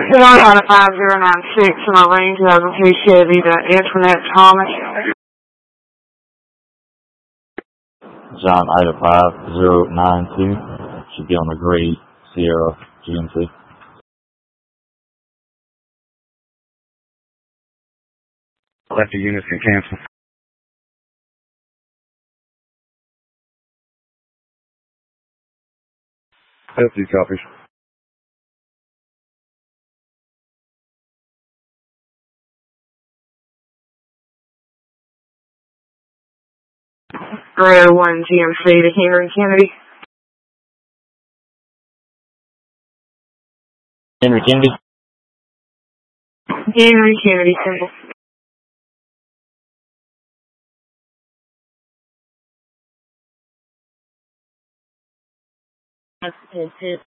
Hello, out of 5096 in my range of Hey Chevy to Antoinette Thomas. John Ida 5092 should be on the Great Sierra GMC. Left the units can cancel. These copies. Red 1 GMC to Henry Kennedy. Henry Kennedy? Henry Kennedy, simple. Hit.